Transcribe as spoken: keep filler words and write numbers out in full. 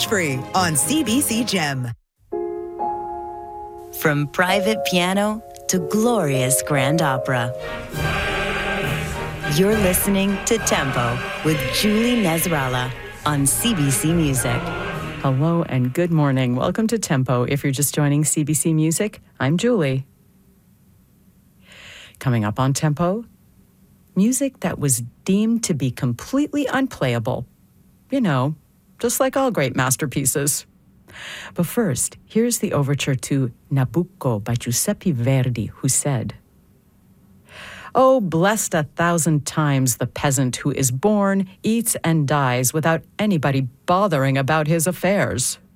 free on C B C Gem. From private piano to glorious grand opera. You're listening to Tempo with Julie Nezrala on C B C Music. Hello and good morning. Welcome to Tempo. If you're just joining C B C Music, I'm Julie. Coming up on Tempo, music that was deemed to be completely unplayable. You know, just like all great masterpieces. But first, here's the overture to Nabucco by Giuseppe Verdi, who said, "Oh, blessed a thousand times the peasant who is born, eats, and dies without anybody bothering about his affairs."